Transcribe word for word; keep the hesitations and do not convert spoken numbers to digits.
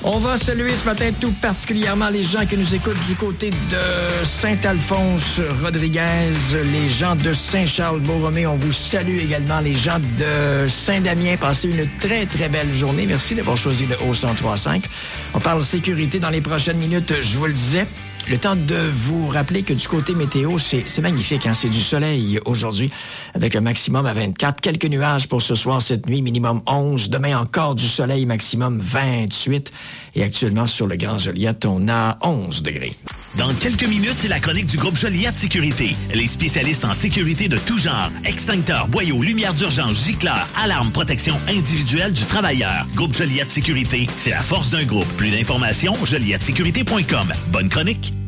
On va saluer ce matin tout particulièrement les gens qui nous écoutent du côté de Saint-Alphonse-Rodriguez, les gens de Saint-Charles-Borromée. On vous salue également, les gens de Saint-Damien. Passez une très, très belle journée. Merci d'avoir choisi le haut cent trois cinq. On parle sécurité dans les prochaines minutes, je vous le disais. Le temps de vous rappeler que du côté météo, c'est, c'est magnifique, hein? C'est du soleil aujourd'hui, avec un maximum à vingt-quatre. Quelques nuages pour ce soir, cette nuit, minimum onze. Demain, encore du soleil, maximum vingt-huit. Et actuellement, sur le Grand Joliette, on a onze degrés. Dans quelques minutes, c'est la chronique du groupe Joliette Sécurité. Les spécialistes en sécurité de tout genre. Extincteurs, boyaux, lumière d'urgence, gicleurs, alarmes, protection individuelle du travailleur. Groupe Joliette Sécurité, c'est la force d'un groupe. Plus d'informations, joliette sécurité point com. Bonne chronique.